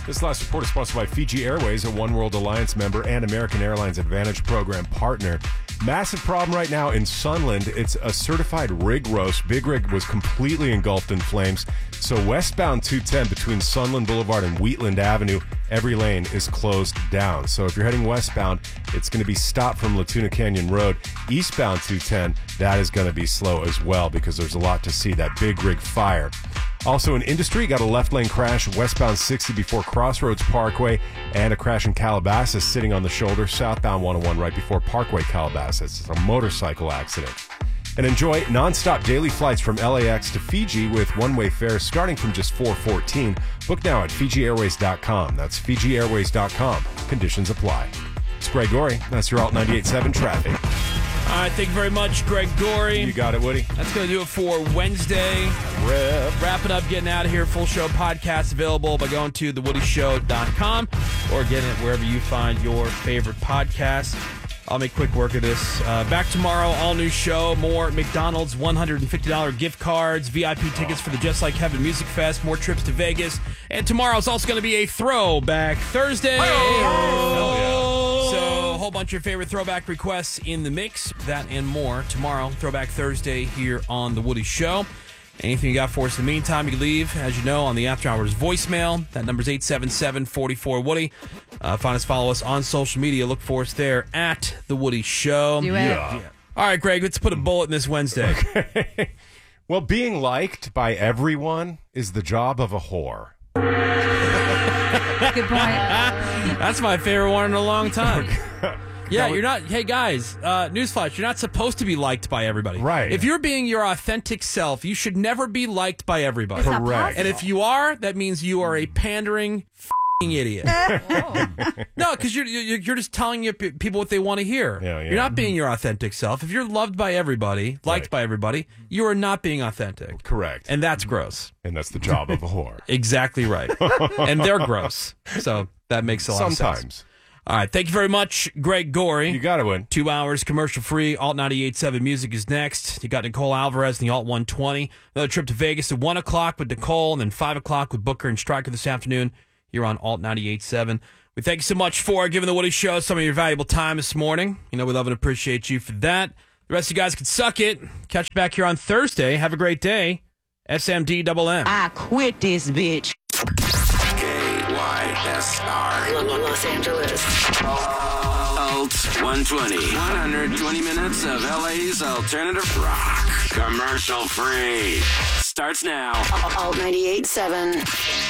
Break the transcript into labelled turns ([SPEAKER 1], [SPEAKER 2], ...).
[SPEAKER 1] This last report is sponsored by Fiji Airways, a One World Alliance member and American Airlines Advantage Program partner. Massive problem right now in Sunland. It's a certified rig roast. Big Rig was completely engulfed in flames. So westbound 210 between Sunland Boulevard and Wheatland Avenue, every lane is closed down. So if you're heading westbound, it's going to be stopped from Latuna Canyon Road. Eastbound 210, that is going to be slow as well because there's a lot to see. That Big Rig fire. Also in Industry, got a left lane crash westbound 60 before Crossroads Parkway, and a crash in Calabasas sitting on the shoulder southbound 101 right before Parkway Calabasas. It's a motorcycle accident. And enjoy nonstop daily flights from LAX to Fiji with one-way fares starting from just $414. Book now at FijiAirways.com. That's FijiAirways.com. Conditions apply. It's Greg Gorey. That's your Alt 98.7 traffic.
[SPEAKER 2] All right, thank you very much, Greg Gorey.
[SPEAKER 1] You got it, Woody.
[SPEAKER 2] That's going to do it for Wednesday. Wrap it up, getting out of here. Full show podcast available by going to thewoodyshow.com or getting it wherever you find your favorite podcast. I'll make quick work of this. Back tomorrow, all new show, more McDonald's $150 gift cards, VIP tickets for the Just Like Heaven Music Fest, more trips to Vegas. And tomorrow's also going to be a Throwback Thursday. So a whole bunch of favorite throwback requests in the mix. That and more tomorrow, Throwback Thursday here on The Woody Show. Anything you got for us in the meantime, you can leave, as you know, on the After Hours voicemail. That number's 877-44-WOODY. Follow us on social media. Look for us there at The Woody Show.
[SPEAKER 3] Do it.
[SPEAKER 1] Yeah.
[SPEAKER 2] All right, Greg, let's put a bullet in this Wednesday.
[SPEAKER 1] Okay. Well, being liked by everyone is the job of a whore.
[SPEAKER 3] Good point.
[SPEAKER 2] That's my favorite one in a long time. Yeah,
[SPEAKER 1] Now,
[SPEAKER 2] you're not. Hey, guys, newsflash, you're not supposed to be liked by everybody.
[SPEAKER 1] Right.
[SPEAKER 2] If you're being your authentic self, you should never be liked by everybody.
[SPEAKER 3] It's not
[SPEAKER 1] Correct.
[SPEAKER 2] And if you are, that means you are a pandering f***ing idiot. No, because you're just telling people what they want to hear.
[SPEAKER 1] Yeah.
[SPEAKER 2] You're not being your authentic self. If you're loved by everybody, liked
[SPEAKER 1] Right.
[SPEAKER 2] by everybody, you are not being authentic.
[SPEAKER 1] Correct.
[SPEAKER 2] And that's gross.
[SPEAKER 1] And that's the job of a whore.
[SPEAKER 2] Exactly right. And they're gross. So that makes a lot of sense.
[SPEAKER 1] Sometimes.
[SPEAKER 2] All right. Thank you very much, Greg Gorey.
[SPEAKER 1] You got to win.
[SPEAKER 2] 2 hours commercial free. Alt 98.7 music is next. You got Nicole Alvarez in the Alt 120. Another trip to Vegas at 1 o'clock with Nicole, and then 5 o'clock with Booker and Stryker this afternoon. You're on Alt 98.7. We thank you so much for giving the Woody Show some of your valuable time this morning. You know, we love and appreciate you for that. The rest of you guys can suck it. Catch you back here on Thursday. Have a great day. SMDMM.
[SPEAKER 4] I quit this bitch.
[SPEAKER 5] KYSR. Los Angeles. Alt 120. 120 minutes of LA's alternative rock. Commercial free. Starts now.
[SPEAKER 6] Alt 98.7.